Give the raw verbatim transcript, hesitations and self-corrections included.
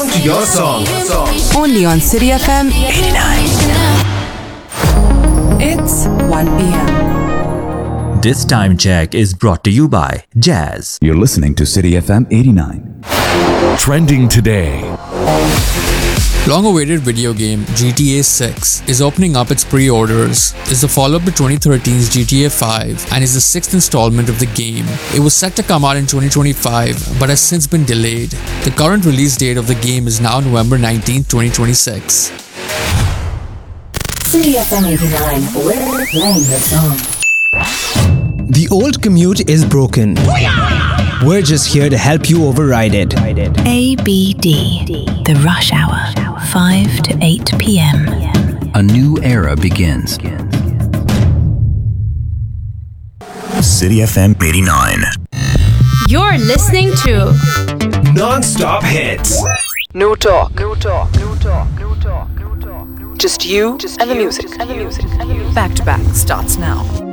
to your song. Only on City F M eighty-nine. It's one p.m. This time check is brought to you by Jazz. You're listening to City F M eighty-nine. Trending today. Long-awaited video game G T A six is opening up its pre-orders. It's the follow-up to twenty thirteen's G T A five and is the sixth installment of the game. It was set to come out in twenty twenty-five but has since been delayed. The current release date of the game is now November nineteenth, twenty twenty-six. City F M eighty-nine, we're playing your song. The old commute is broken. We're just here to help you override it. A B D, the rush hour, five to eight p.m. A new era begins. City F M eighty-nine. You're listening to Non-stop hits. No talk. No talk. No talk. No talk. No talk. Just you and the music. And the music. Back to back starts now.